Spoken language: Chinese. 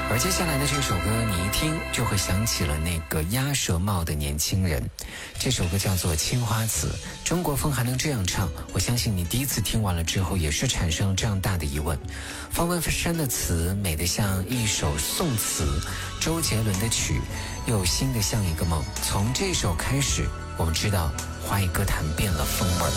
而接下来的这首歌你一听就会想起了那个鸭舌帽的年轻人。这首歌叫做《青花瓷》，中国风还能这样唱，我相信你第一次听完了之后也是产生了这样大的疑问。方文山的词美得像一首宋词，周杰伦的曲又新的像一个梦。从这首开始，我们知道华语歌坛变了风味。